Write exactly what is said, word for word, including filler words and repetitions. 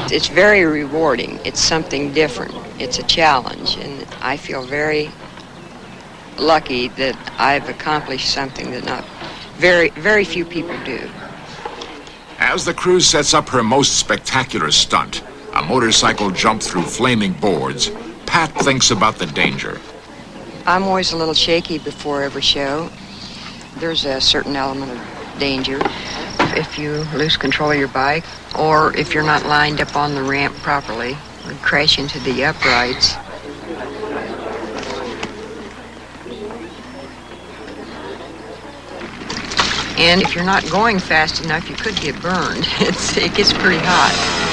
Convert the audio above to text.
It's very rewarding. It's something different. It's a challenge, and I feel very lucky that I've accomplished something that not very, very few people do. As the crew sets up her most spectacular stunt, a motorcycle jump through flaming boards, Pat thinks about the danger. I'm always a little shaky before every show. There's a certain element of danger if you lose control of your bike, or if you're not lined up on the ramp properly, or crash into the uprights. And if you're not going fast enough, you could get burned. It's, it gets pretty hot.